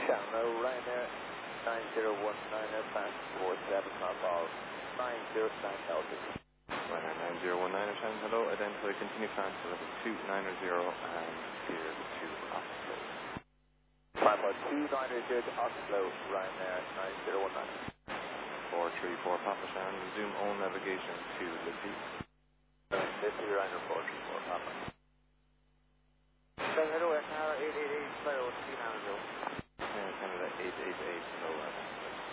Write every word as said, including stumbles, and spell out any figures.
Down low, Ryanair nine zero one nine, airplane four seven, ball nine zero nine altitude. Ryanair nine zero one nine, airplane hello, identify continue climb to level two nine zero and clear to Oslo. Climb out two nine zero to Oslo, Ryanair nine zero one nine. four three four Papa Shan, resume all navigation to Lizzie. This is Ryanair four three four Papa. Hello, Air Canada eight eight eight, Spiral, Canada. Air Canada eight eight eight, hello.